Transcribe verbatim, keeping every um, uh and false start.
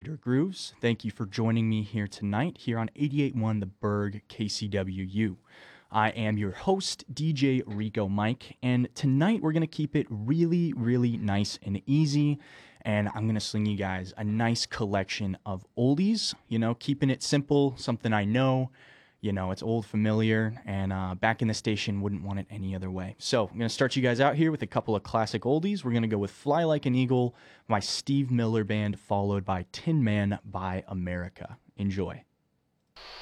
Thunder Grooves. Thank you for joining me here tonight here on eighty-eight point one The Berg K C W U. I am your host, D J Rico Mike, and tonight we're going to keep it really, really nice and easy, and I'm going to sling you guys a nice collection of oldies, you know, keeping it simple, something I know, you know, it's old, familiar, and uh, back in the station, wouldn't want it any other way. So I'm going to start you guys out here with a couple of classic oldies. We're going to go with Fly Like an Eagle by Steve Miller Band, followed by Tin Man by America. Enjoy.